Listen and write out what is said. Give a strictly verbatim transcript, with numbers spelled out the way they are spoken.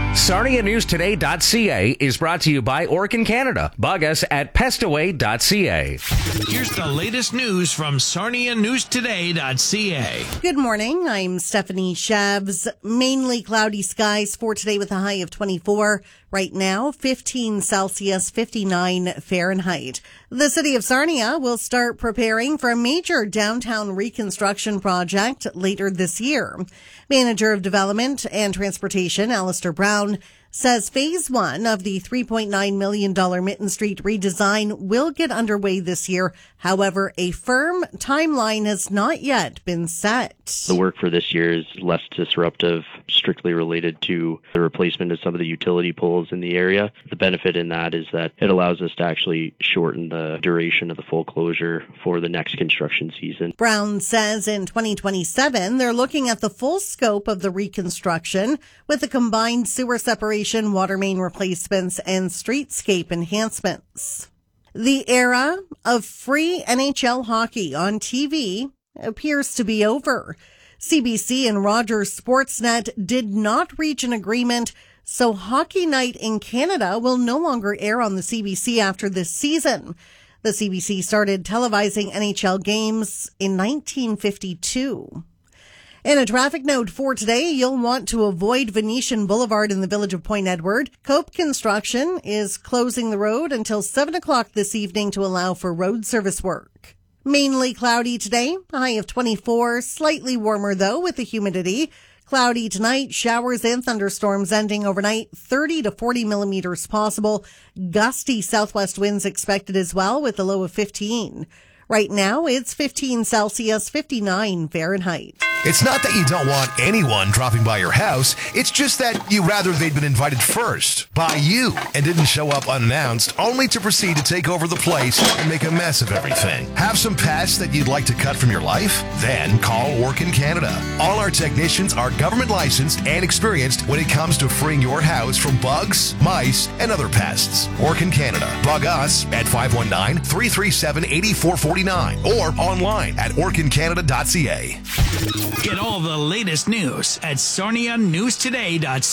Sarnia News Today dot C A is brought to you by Orkin Canada. Bug us at pestaway dot C A. Here's the latest news from Sarnia News Today dot C A. Good morning. I'm Stephanie Shabs. Mainly cloudy skies for today with a high of twenty-four. Right now, fifteen Celsius, fifty-nine Fahrenheit. The city of Sarnia will start preparing for a major downtown reconstruction project later this year. Manager of Development and Transportation, Alistair Brown, says phase one of the three point nine million dollars Mitten Street redesign will get underway this year. However, a firm timeline has not yet been set. The work for this year is less disruptive, strictly related to the replacement of some of the utility poles in the area. The benefit in that is that it allows us to actually shorten the duration of the full closure for the next construction season. Brown says in twenty twenty-seven, they're looking at the full scope of the reconstruction with the combined sewer separation, water main replacements, and streetscape enhancements. The era of free N H L hockey on T V appears to be over. C B C and Rogers Sportsnet did not reach an agreement, so Hockey Night in Canada will no longer air on the C B C after this season. The C B C started televising N H L games in nineteen fifty-two. In a traffic note for today, you'll want to avoid Venetian Boulevard in the village of Point Edward. Cope Construction is closing the road until seven o'clock this evening to allow for road service work. Mainly cloudy today, a high of twenty-four, slightly warmer though with the humidity. Cloudy tonight, showers and thunderstorms ending overnight, thirty to forty millimeters possible. Gusty southwest winds expected as well with a low of fifteen. Right now, it's fifteen Celsius, fifty-nine Fahrenheit. It's not that you don't want anyone dropping by your house. It's just that you rather they'd been invited first by you and didn't show up unannounced, only to proceed to take over the place and make a mess of everything. Have some pests that you'd like to cut from your life? Then call Orkin Canada. All our technicians are government licensed and experienced when it comes to freeing your house from bugs, mice, and other pests. Orkin Canada. Bug us at five one nine, three three seven, eight four four nine or online at orkin canada dot c a. Get all the latest news at Sarnia News Today dot C A.